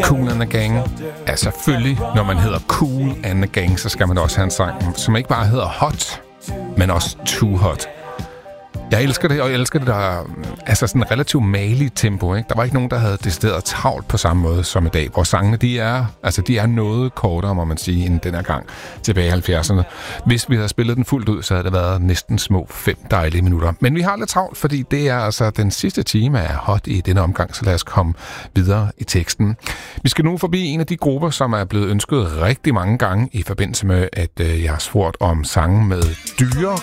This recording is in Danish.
Kool and the Gang. Ja, selvfølgelig, når man hedder Kool and the Gang, så skal man også have en sang, som ikke bare hedder Hot, men også Too Hot. Jeg elsker det, og jeg elsker det der sådan en relativt malig tempo, ikke? Der var ikke nogen, der havde decideret travlt på samme måde som i dag. Hvor sangene, de er noget kortere, må man sige, end den her gang tilbage i 70'erne. Hvis vi havde spillet den fuldt ud, så havde det været næsten små 5 dejlige minutter. Men vi har lidt travlt, fordi det er altså den sidste time af Hot i denne omgang, så lad os komme videre i teksten. Vi skal nu forbi en af de grupper, som er blevet ønsket rigtig mange gange i forbindelse med, at jeg har spurgt om sange med dyre